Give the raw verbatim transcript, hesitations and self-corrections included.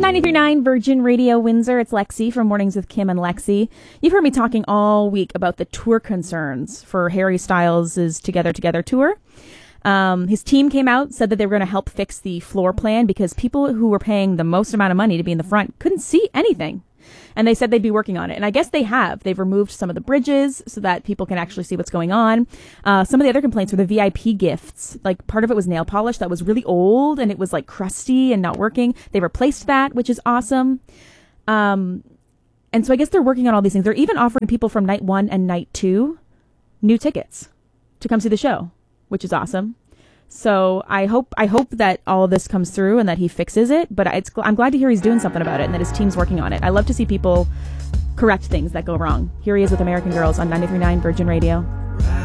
ninety-three point nine Virgin Radio Windsor. It's Lexi from Mornings with Kim and Lexi. You've heard me talking all week about the tour concerns for Harry Styles' Together Together tour. Um, his team came out, said that they were going to help fix the floor plan because people who were paying the most amount of money to be in the front couldn't see anything. And they said they'd be working on it. And I guess they have. They've removed some of the bridges so that people can actually see what's going on. Uh, some of the other complaints were the V I P gifts. Like, part of it was nail polish that was really old and it was like crusty and not working. They replaced that, which is awesome. Um, and so I guess they're working on all these things. They're even offering people from night one and night two new tickets to come see the show, which is awesome. So I hope I hope that all of this comes through and that he fixes it. But it's, I'm glad to hear he's doing something about it and that his team's working on it. I love to see people correct things that go wrong. Here he is with American Girls on ninety-three point nine Virgin Radio.